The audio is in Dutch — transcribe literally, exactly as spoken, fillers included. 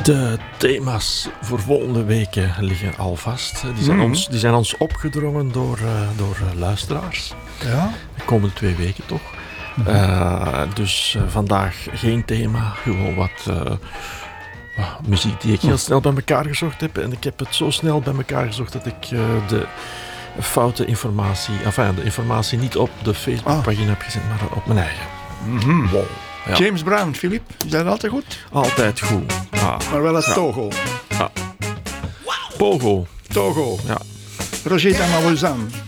De thema's voor volgende weken liggen al vast. Die zijn, mm. ons, die zijn ons opgedrongen door, uh, door uh, luisteraars. Ja? De komende twee weken toch. Mm-hmm. Uh, dus uh, vandaag geen thema, gewoon wat uh, uh, muziek die ik heel snel bij elkaar gezocht heb. En ik heb het zo snel bij elkaar gezocht dat ik uh, de foute informatie, enfin de informatie niet op de Facebookpagina ah. heb gezet, maar op mijn eigen. Mm-hmm. Wow. Ja. James Brown, Filip, is dat altijd goed? Altijd goed. Ja. Maar wel als ja. Togo. Ja. Pogo. Togo. Ja. Rosita Mawuzan.